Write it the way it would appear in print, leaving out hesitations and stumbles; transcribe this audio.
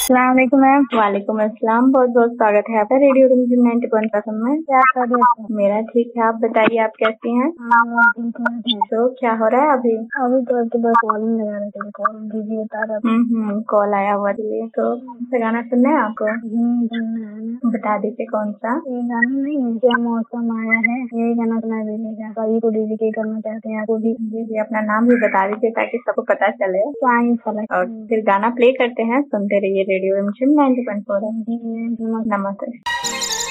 सलामकुम मैम। वालेकुम अस्सलाम। बहुत बहुत स्वागत है आपका रेडियो रिमझिम 90.7 में। क्या कर रहे थे? मेरा ठीक है, आप बताइए आप कैसी हैं? तो क्या हो रहा है अभी? अभी तो बस कॉलिंग लगा रहे थे, कॉल दीजिए बता रहा कॉल आया हुआ लिए तो गाना सुनना है आपको? था। बता दीजिए कौन सा। ये गाना नहीं, क्या मौसम आया है, यही गाना सुना दीजिएगा। सभी को डेडिकेट करना चाहते हैं आपको भी। जी अपना नाम भी बता दीजिए ताकि सबको पता चले। साइन फलक। और फिर गाना प्ले करते हैं, सुनते रहिए रेडियो रिमझिम 90.4। नमस्ते। नमस्ते।